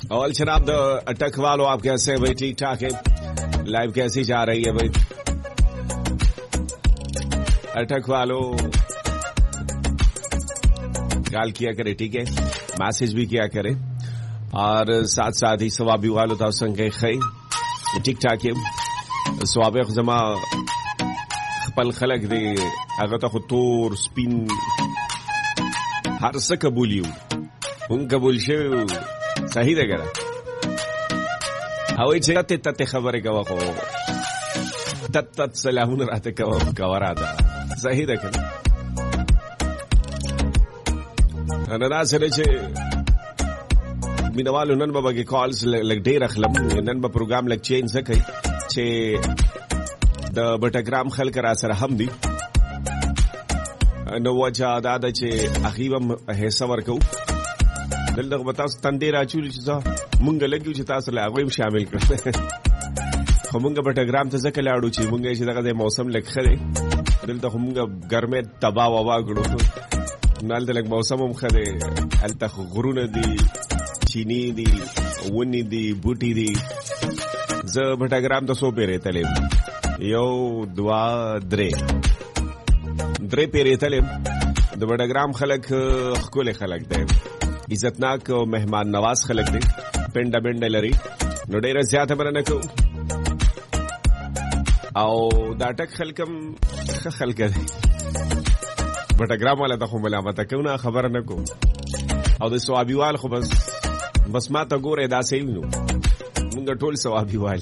और जनाब अटक वालों, आप कैसे हैं भाई? ठीक ठाक है? लाइव कैसी जा रही है भाई? अटक वालों गाल किया करे, ठीक है, मैसेज भी किया करे और साथ साथ ही सवाबी वालों था संगे खई ठीक ठाक है। सवाबे जमा खपल खलक दे अगर तो खुतूर स्पिन हर से कबूलियू उन कबूल शे सही दे करा हवे छे तते खबरे का वको तत सलाहुन राते का कवरा था सही दे करा अनना सरे छे मिनवाल नन बाबा के कॉल्स लग दे रखलम नन बा प्रोग्राम लग चेंज सके छे द बटग्राम खल करा सर हमदी नो वजा दादा छे अखीबम हेसवर को دلته بتاس تندې راچولې چې مونږ لګیو چې تاسو لا غویم شامل کړل خو مونږ بټګرام ته ځکه لاړو چې مونږ چې دغه موسم لکخره دلته مونږ ګرمه تبا ووا کړو نال د لګ موسم هم خره الته غرونه دي چینی دي ونی دي بوټي دي زه بټګرام ته سو پیرې تلم یو دوا درې پیرې تلم د بټګرام خلک خپل خلک دي عزتناک او مهمان نواز خلک دي پنده بنده لري نو ډیره زیاته برنه کو او دا ټک خلکم خلک دي بټګرام والا ته ملامت کوي خبر نه کو او د ثوابيوال خو بس ما ته ګوره دا سیل نو مونږ ټول ثوابيوال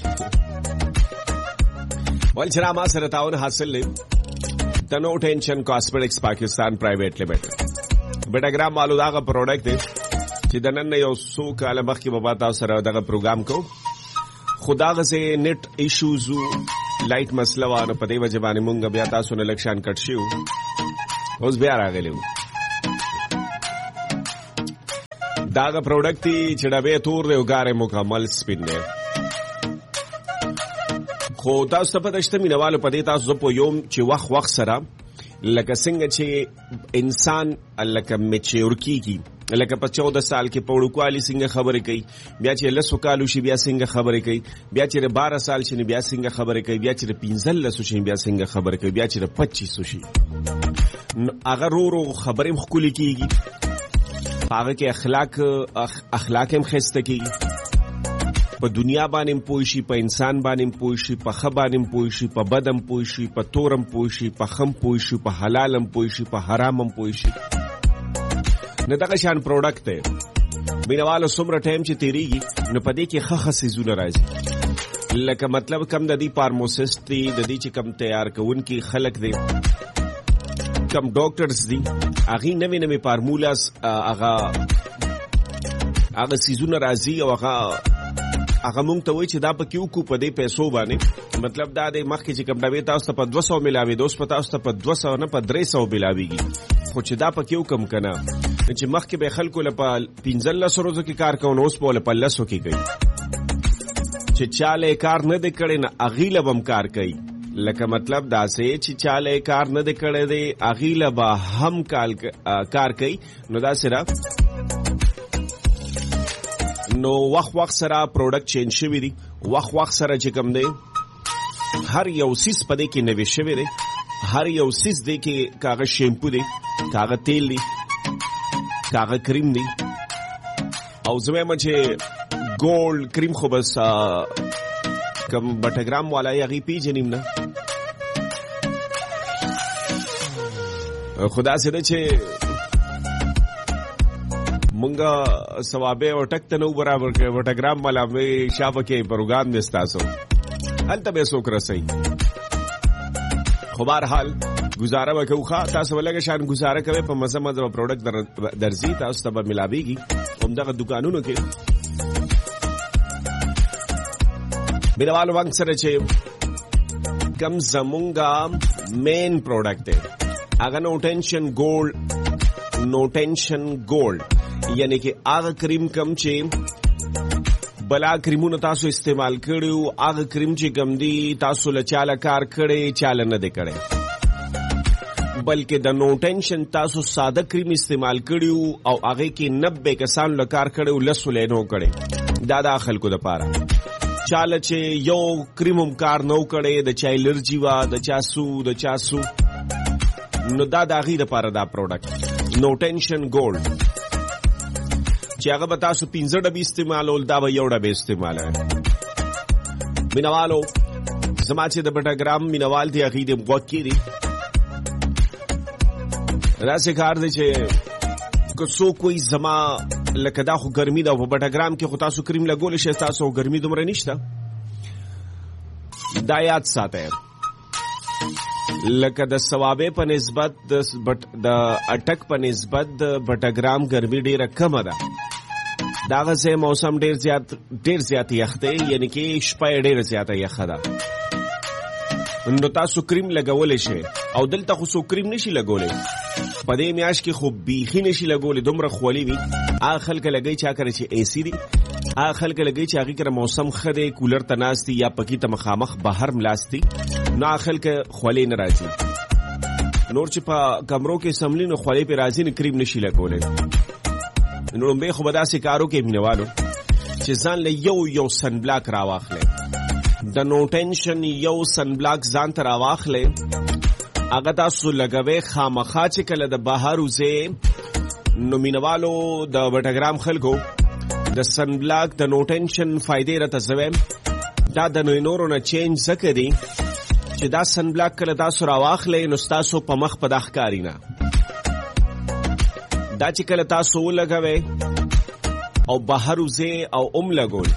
ول چر ما سره تاون حاصل لې تنو ټینشن کاسمیټکس پاکستان پرایویټ لیمیټډ بټګرام والو دا پروډکټ دی چې د نن یو څو کاله مخکې به تاسو سره دغه پروګرام کو خدا غسه نت ایشوز لایټ مسله وانه په دې وجه باندې مونږ بیا تاسو نه لکشان کټ شو اوس بیا راغلی داغه پروډکټ چې ډبه تور دی وګاره مکمل سپین دی خو تاسو په دشته مینوالو په دې تاسو په یوم چې وخت سره لکه څنګه چې انسان لکه میچور کیږي لکه په 14 سال کې پوړکوالي څنګه خبرې کوي بیا چې لسو کالو شي بیا څنګه خبرې کوي بیا چې 12 سال شي بیا څنګه خبرې کوي بیا چې 15 لسو شي بیا څنګه خبرې کوي بیا چې 25 شي اگر ورو خبرې مخکولي کیږي هغه کې اخلاق هم خسته کیږي په دنیا باندې پوښي په انسان باندې پوښي په خبرم پوښي په بدم پوښي په تورم پوښي په خم پوښي په حلالم پوښي په حرامم پوښي نه دغه شان پروډکټ دی مینوالو څومره ټایم چې تیریږي نو په دې کې خخه سيزونه راځي لکه مطلب کم د دې فارماسیست دی د دې چې کم تیار کوونکي خلک دی کم ډاکټرز دی اغه نوې فارمولاز اغه سيزونه راځي او هغه مونږ ته وایي چې دا په کیو کو په دې پیسو باندې مطلب دا د مخکې چې کم ډبې تاسو په 200 ملاوي دوس په تاسو په 200 نه په 300 ملاويږي خو چې دا په کیو کم کنه چې مخکې به خلکو له 15 ورځو کې کار کوي اوس په 15 کې کوي چې چاله کار نه د کړي نه اغیله بم کار کوي لکه مطلب دا سه چې چاله کار نه د کړي دی اغیله به هم کار کوي نو دا سره نو وخت سره پروډکټ چینج شوی دی وخت سره چې کوم دی هر یو سیس پدې کې نوې شوی دی هر یو سیس دی کې کاغذ شیمپو دی کاغذ تیل دی کاغذ کریم دی او زموږ چې ګولډ کریم خو بس کم بټګرام والا یغي پیجنیم نه خدا سره چې مونږه ثوابه او ټک ته نو برابر کې وټګرام والا مې شابه کې پروګرام دستاسو انت به سو کرسي خو بهر حال گزاره وکړو ښا تاسو ولګه شان گزاره کوي په مزه مزه پروډکټ درځي تاسو ته ملاويږي همدغه دکانونو کې بیروالو وانګ سره چې کم زمونږه مین پروډکټ دی هغه نو ټینشن ګولډ یعنی کہ آغا کریم کم چے بلا کریمون تاسو استعمال کړو آغا کریم چې کم دی تاسو لچاله کار کړي چاله نه دی کړي بلکې د نو ټینشن تاسو ساده کریم استعمال کړو او هغه کې 90 کسان لکار کړو لسو لینو کړي دا د خلکو لپاره چاله چې یو کریم هم کار نو کړي د چا الرجی وا د چا سو نو دا د هغې لپاره دا پروډکټ نو ټینشن ګولډ چې هغه به تاسو 15 ډبې استعمالول دا به 1 ډبې استعمالوئ. مینوالو زما چې د بټاګرام مینوال دي هغې د غوږ کې دي داسې کار دی چې که څوک وایي زما لکه دا خو ګرمي ده او په بټاګرام کې خو تاسو کریم لګولی شئ تاسو ګرمي دومره نشته دا یاد ساتئ لکه د ثوابې په نسبت د اټک په نسبت د بټاګرام ګرمي ډیره کمه ده دغه ځای موسم ډیر زیات یخ دی یعنی کې شپه ډیره زیاته یخه ده نو تاسو کریم لګولی شئ او دلته خو څوک کریم نشي لګولی په دې میاشت کې خو بیخي نشي لګولی دومره خولي وي هغه خلک لګوي چې هغه چې اے سی دي هغه خلک لګوي چې هغې کره موسم ښه دی کولر ته ناست دي یا پکې ته مخامخ بهر ملاست دي نو هغه خلک خولې نه راځي نور چې په کمرو کې سملي نو خولې پې راځي نو کریم نشي لګولی نو لومبۍ خو به داسې کار وکړئ مینهوالو چې ځان له یو سن بلاک راواخلی د نو ټینشن یو سن بلاک ځان ته راواخلی هغه تاسو لګوئ خامخا چې کله د بهر وځئ نو مینهوالو د بټاګرام خلکو د سن بلاک د نو ټینشن فایدې راته زه وایم دا د نورو نه چینج ځکه دی چې دا سن بلاک کله تاسو راواخلی نو ستاسو په مخ په دا ښکاري نه دا چې کله تاسو ولګوئ او بهر وځئ او لګول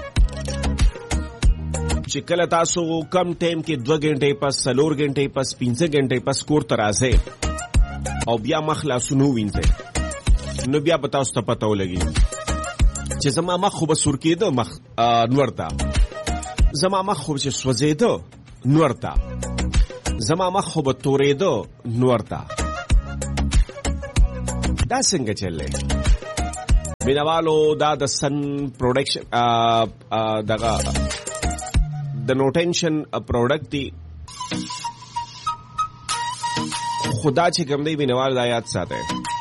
چې کله تاسو کم ټایم کې 2 غنټې پس 4 غنټې پس 15 غنټې پس کور ته راځئ او بیا مخ لاسونه ووینځئ نو بیا به تاسو ته پته ولګي چې زما مخ خو به سور کېده نور ته زما مخ خو چې سوځېده نور ته زما مخ خو به تورېده نور ته دا څنګه چللی مینهوالو دا د سن پروډکشن دغه د نو ټینشن پروډکټ دی خدا چې کوم دی مینهوال دا یاد ساتئ